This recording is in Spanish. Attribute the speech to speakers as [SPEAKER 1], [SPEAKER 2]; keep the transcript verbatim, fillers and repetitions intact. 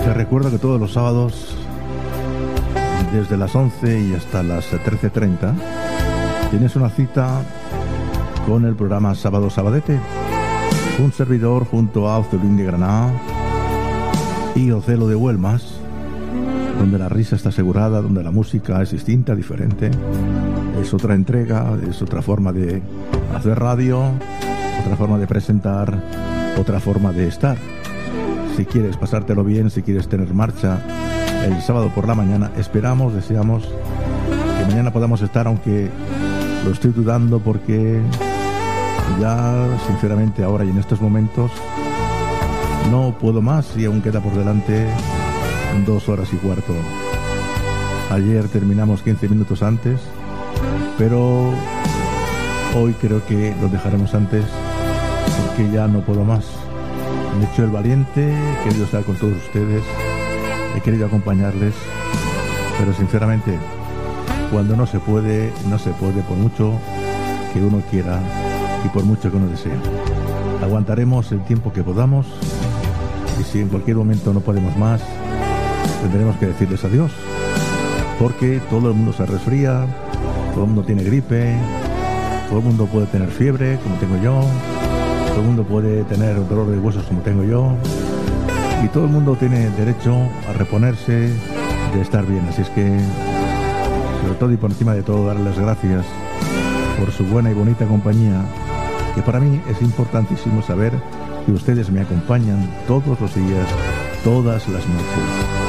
[SPEAKER 1] Te recuerdo que todos los sábados, desde las once y hasta las trece treinta, tienes una cita con el programa Sábado Sabadete. Un servidor junto a Ozulín de Granada y Ocelo de Huelmas, donde la risa está asegurada, donde la música es distinta, diferente. Es otra entrega, es otra forma de hacer radio, otra forma de presentar, otra forma de estar. Si quieres pasártelo bien, si quieres tener marcha el sábado por la mañana, esperamos, deseamos que mañana podamos estar, aunque lo estoy dudando porque ya sinceramente ahora y en estos momentos no puedo más y aún queda por delante dos horas y cuarto. Ayer terminamos quince minutos antes, pero hoy creo que lo dejaremos antes porque ya no puedo más. Me he hecho el valiente, he querido estar con todos ustedes, he querido acompañarles, pero sinceramente cuando no se puede, no se puede por mucho que uno quiera y por mucho que uno desee. Aguantaremos el tiempo que podamos y si en cualquier momento no podemos más, tendremos que decirles adiós, porque todo el mundo se resfría, todo el mundo tiene gripe, todo el mundo puede tener fiebre como tengo yo, todo el mundo puede tener dolor de huesos como tengo yo, y todo el mundo tiene derecho a reponerse de estar bien. Así es que, sobre todo y por encima de todo, darles las gracias por su buena y bonita compañía, que para mí es importantísimo saber que ustedes me acompañan todos los días, todas las noches.